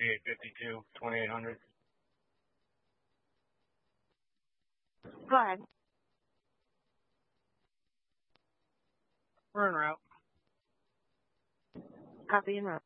5852, 2800. Go ahead. We're en route. Copy en route.